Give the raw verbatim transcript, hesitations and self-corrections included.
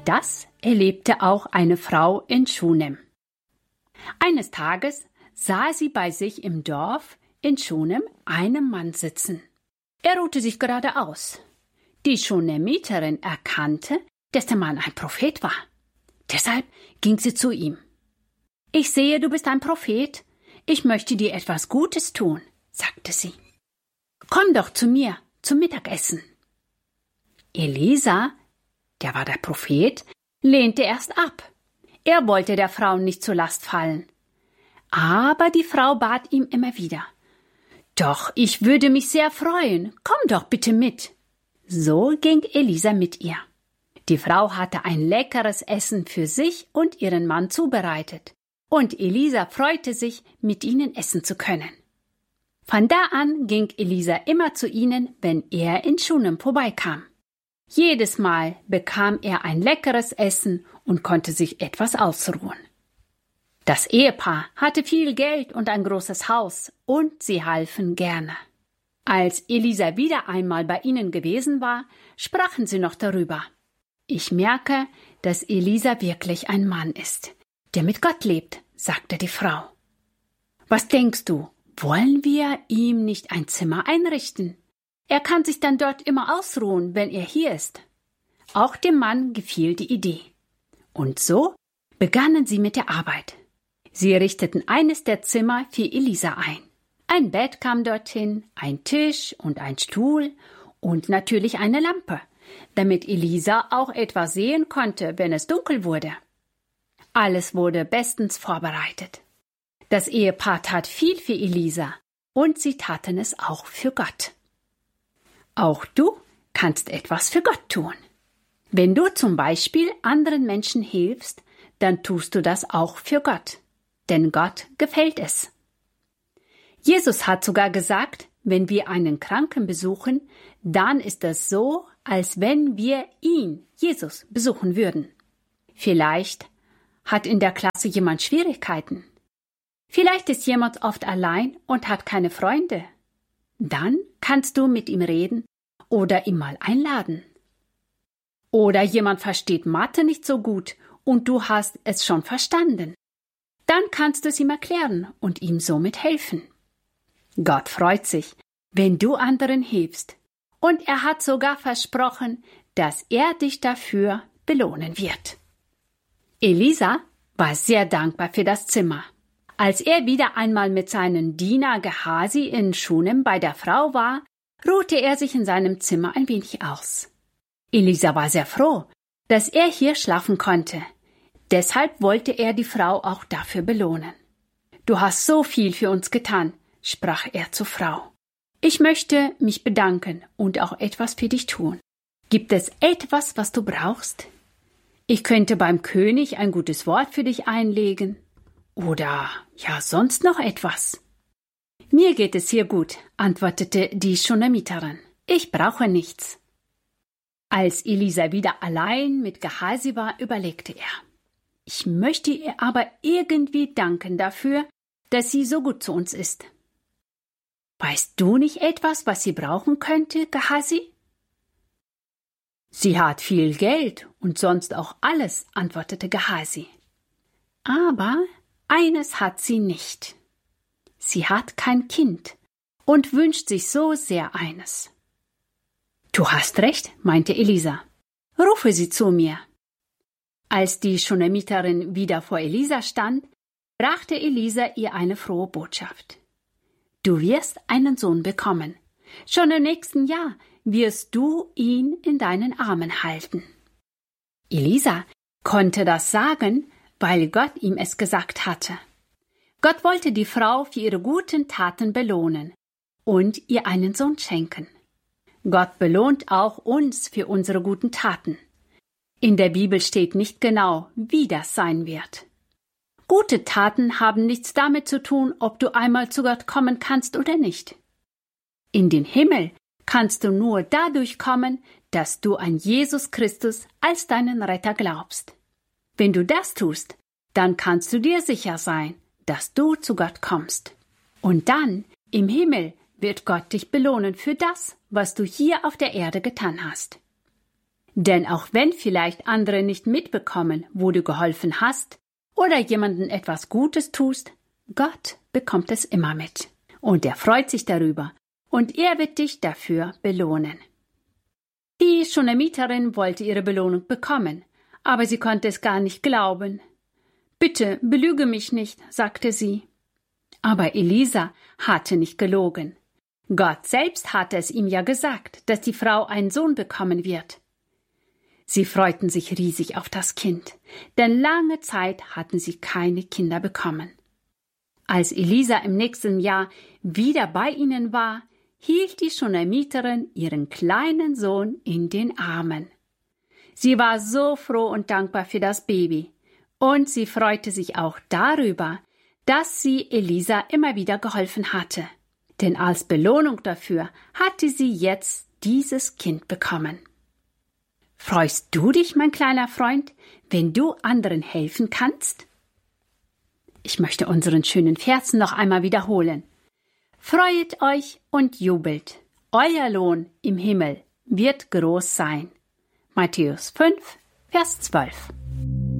Das erlebte auch eine Frau in Schunem. Eines Tages sah sie bei sich im Dorf in Schunem einen Mann sitzen. Er ruhte sich geradeaus. Die Schunemiterin erkannte, dass der Mann ein Prophet war. Deshalb ging sie zu ihm. »Ich sehe, du bist ein Prophet. Ich möchte dir etwas Gutes tun«, sagte sie. »Komm doch zu mir zum Mittagessen.« Elisa, der war der Prophet, lehnte erst ab. Er wollte der Frau nicht zur Last fallen. Aber die Frau bat ihm immer wieder. »Doch, ich würde mich sehr freuen. Komm doch bitte mit.« So ging Elisa mit ihr. Die Frau hatte ein leckeres Essen für sich und ihren Mann zubereitet. Und Elisa freute sich, mit ihnen essen zu können. Von da an ging Elisa immer zu ihnen, wenn er in Schunem vorbeikam. Jedes Mal bekam er ein leckeres Essen und konnte sich etwas ausruhen. Das Ehepaar hatte viel Geld und ein großes Haus, und sie halfen gerne. Als Elisa wieder einmal bei ihnen gewesen war, sprachen sie noch darüber. »Ich merke, dass Elisa wirklich ein Mann ist, der mit Gott lebt«, sagte die Frau. »Was denkst du, wollen wir ihm nicht ein Zimmer einrichten? Er kann sich dann dort immer ausruhen, wenn er hier ist.« Auch dem Mann gefiel die Idee. Und so begannen sie mit der Arbeit. Sie richteten eines der Zimmer für Elisa ein. Ein Bett kam dorthin, ein Tisch und ein Stuhl und natürlich eine Lampe, damit Elisa auch etwas sehen konnte, wenn es dunkel wurde. Alles wurde bestens vorbereitet. Das Ehepaar tat viel für Elisa und sie taten es auch für Gott. Auch du kannst etwas für Gott tun. Wenn du zum Beispiel anderen Menschen hilfst, dann tust du das auch für Gott, denn Gott gefällt es. Jesus hat sogar gesagt, wenn wir einen Kranken besuchen, dann ist es so, als wenn wir ihn, Jesus, besuchen würden. Vielleicht hat in der Klasse jemand Schwierigkeiten. Vielleicht ist jemand oft allein und hat keine Freunde. Dann kannst du mit ihm reden oder ihn mal einladen. Oder jemand versteht Mathe nicht so gut und du hast es schon verstanden. Dann kannst du es ihm erklären und ihm somit helfen. Gott freut sich, wenn du anderen hilfst, und er hat sogar versprochen, dass er dich dafür belohnen wird. Elisa war sehr dankbar für das Zimmer. Als er wieder einmal mit seinem Diener Gehasi in Schunem bei der Frau war, ruhte er sich in seinem Zimmer ein wenig aus. Elisa war sehr froh, dass er hier schlafen konnte. Deshalb wollte er die Frau auch dafür belohnen. »Du hast so viel für uns getan«, sprach er zur Frau. »Ich möchte mich bedanken und auch etwas für dich tun. Gibt es etwas, was du brauchst? Ich könnte beim König ein gutes Wort für dich einlegen. Oder ja, sonst noch etwas.« »Mir geht es hier gut«, antwortete die Schunemiterin. »Ich brauche nichts.« Als Elisa wieder allein mit Gehasi war, überlegte er. »Ich möchte ihr aber irgendwie danken dafür, dass sie so gut zu uns ist.« »Weißt du nicht etwas, was sie brauchen könnte, Gehasi?« »Sie hat viel Geld und sonst auch alles«, antwortete Gehasi. »Aber eines hat sie nicht. Sie hat kein Kind und wünscht sich so sehr eines.« »Du hast recht«, meinte Elisa. »Rufe sie zu mir.« Als die Schunemiterin wieder vor Elisa stand, brachte Elisa ihr eine frohe Botschaft. »Du wirst einen Sohn bekommen. Schon im nächsten Jahr wirst du ihn in deinen Armen halten.« Elisa konnte das sagen, weil Gott ihm es gesagt hatte. Gott wollte die Frau für ihre guten Taten belohnen und ihr einen Sohn schenken. Gott belohnt auch uns für unsere guten Taten. In der Bibel steht nicht genau, wie das sein wird. Gute Taten haben nichts damit zu tun, ob du einmal zu Gott kommen kannst oder nicht. In den Himmel kannst du nur dadurch kommen, dass du an Jesus Christus als deinen Retter glaubst. Wenn du das tust, dann kannst du dir sicher sein, dass du zu Gott kommst. Und dann, im Himmel, wird Gott dich belohnen für das, was du hier auf der Erde getan hast. Denn auch wenn vielleicht andere nicht mitbekommen, wo du geholfen hast oder jemandem etwas Gutes tust, Gott bekommt es immer mit. Und er freut sich darüber und er wird dich dafür belohnen. Die Schunamiterin wollte ihre Belohnung bekommen, aber sie konnte es gar nicht glauben. »Bitte, belüge mich nicht«, sagte sie. Aber Elisa hatte nicht gelogen. Gott selbst hatte es ihm ja gesagt, dass die Frau einen Sohn bekommen wird. Sie freuten sich riesig auf das Kind, denn lange Zeit hatten sie keine Kinder bekommen. Als Elisa im nächsten Jahr wieder bei ihnen war, hielt die Schunamiterin ihren kleinen Sohn in den Armen. Sie war so froh und dankbar für das Baby, und sie freute sich auch darüber, dass sie Elisa immer wieder geholfen hatte. Denn als Belohnung dafür hatte sie jetzt dieses Kind bekommen. Freust du dich, mein kleiner Freund, wenn du anderen helfen kannst? Ich möchte unseren schönen Vers noch einmal wiederholen. Freuet euch und jubelt, euer Lohn im Himmel wird groß sein. Matthäus fünf, Vers zwölf.